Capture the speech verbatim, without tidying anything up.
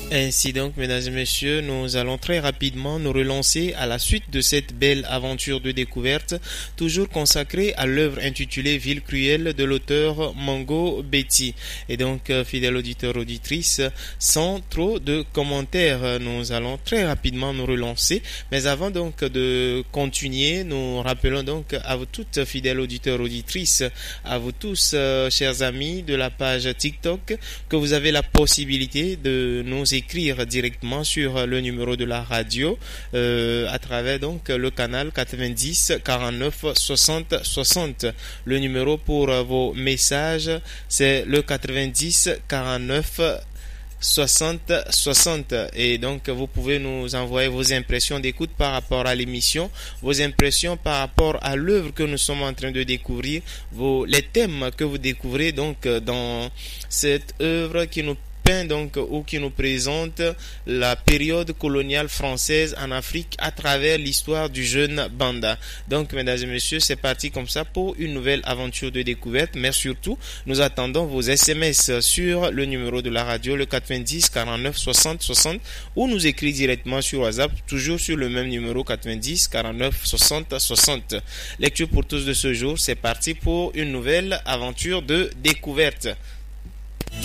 Ainsi donc, mesdames et messieurs, nous allons très rapidement nous relancer à la suite de cette belle aventure de découverte, toujours consacrée à l'œuvre intitulée Ville cruelle de l'auteur Mongo Betty. Et donc, euh, fidèles auditeurs, auditrices, sans trop de commentaires, nous allons très rapidement nous relancer. Mais avant donc de continuer, nous rappelons donc à vous toutes, fidèles auditeurs, auditrices, à vous tous, euh, chers amis de la page TikTok, que vous avez la possibilité de nous écrire directement sur le numéro de la radio euh, à travers donc le canal quatre-vingt-dix quarante-neuf soixante soixante. Le numéro pour vos messages, c'est le quatre-vingt-dix quarante-neuf soixante soixante, et donc vous pouvez nous envoyer vos impressions d'écoute par rapport à l'émission, vos impressions par rapport à l'œuvre que nous sommes en train de découvrir, vos les thèmes que vous découvrez donc dans cette œuvre qui nous donc ou qui nous présente la période coloniale française en Afrique à travers l'histoire du jeune Banda. Donc, mesdames et messieurs, c'est parti comme ça pour une nouvelle aventure de découverte. Mais surtout, nous attendons vos S M S sur le numéro de la radio, le quatre-vingt-dix quarante-neuf soixante soixante, ou nous écrire directement sur WhatsApp, toujours sur le même numéro quatre-vingt-dix quarante-neuf soixante soixante. Lecture pour tous de ce jour, c'est parti pour une nouvelle aventure de découverte.